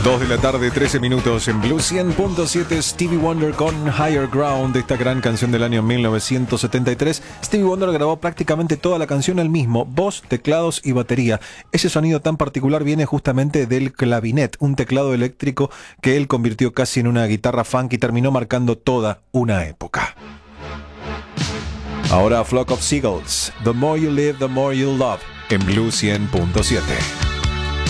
2 de la tarde, 13 minutos en Blue 100.7. Stevie Wonder con Higher Ground, esta gran canción del año 1973. Stevie Wonder grabó prácticamente toda la canción él mismo, voz, teclados y batería. Ese sonido tan particular viene justamente del clavinet, un teclado eléctrico que él convirtió casi en una guitarra funk y terminó marcando toda una época. Ahora Flock of Seagulls, The More You Live, The More You Love, en Blue 100.7.